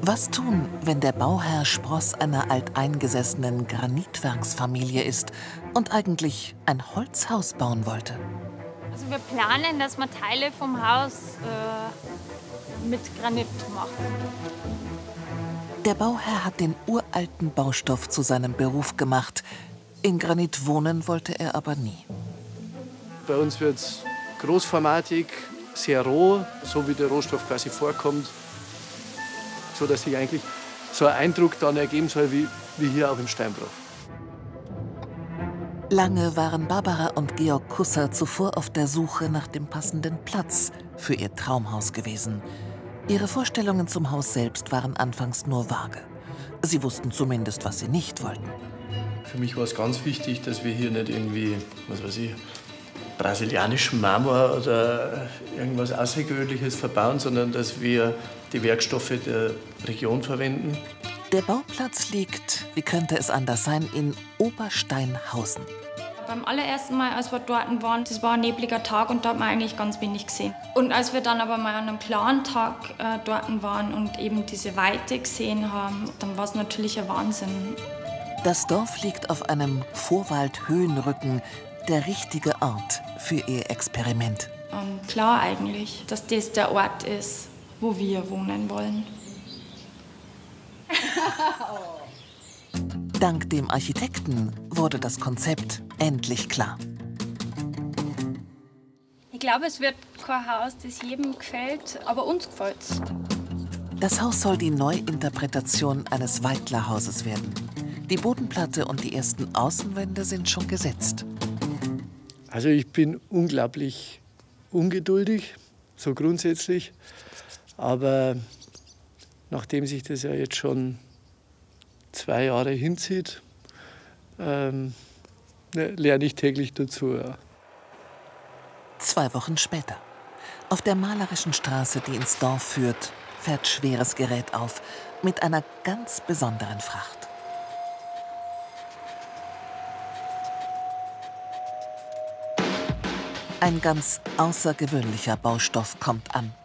Was tun, wenn der Bauherr Spross einer alteingesessenen Granitwerksfamilie ist und eigentlich ein Holzhaus bauen wollte? Also wir planen, dass wir Teile vom Haus mit Granit machen. Der Bauherr hat den uralten Baustoff zu seinem Beruf gemacht. In Granit wohnen wollte er aber nie. Bei uns wird es großformatig, sehr roh, so wie der Rohstoff quasi vorkommt, so dass sich eigentlich so ein Eindruck dann ergeben soll, wie hier auch im Steinbruch. Lange waren Barbara und Georg Kusser zuvor auf der Suche nach dem passenden Platz für ihr Traumhaus gewesen. Ihre Vorstellungen zum Haus selbst waren anfangs nur vage. Sie wussten zumindest, was sie nicht wollten. Für mich war es ganz wichtig, dass wir hier nicht irgendwie, was weiß ich, brasilianischen Marmor oder irgendwas Außergewöhnliches verbauen, sondern dass wir die Werkstoffe der Region verwenden. Der Bauplatz liegt, wie könnte es anders sein, in Obersteinhausen. Beim allerersten Mal, als wir dort waren, das war ein nebliger Tag und da hat man eigentlich ganz wenig gesehen. Und als wir dann aber mal an einem klaren Tag dort waren und eben diese Weite gesehen haben, dann war es natürlich ein Wahnsinn. Das Dorf liegt auf einem Vorwaldhöhenrücken, der richtige Ort für ihr Experiment. Und klar eigentlich, dass das der Ort ist, wo wir wohnen wollen. Dank dem Architekten wurde das Konzept endlich klar. Ich glaube, es wird kein Haus, das jedem gefällt, aber uns gefällt's. Das Haus soll die Neuinterpretation eines Weidlerhauses werden. Die Bodenplatte und die ersten Außenwände sind schon gesetzt. Also ich bin unglaublich ungeduldig, so grundsätzlich. Aber nachdem sich das ja jetzt schon 2 Jahre hinzieht, lerne ich täglich dazu. Ja. 2 Wochen später. Auf der malerischen Straße, die ins Dorf führt, fährt schweres Gerät auf mit einer ganz besonderen Fracht. Ein ganz außergewöhnlicher Baustoff kommt an.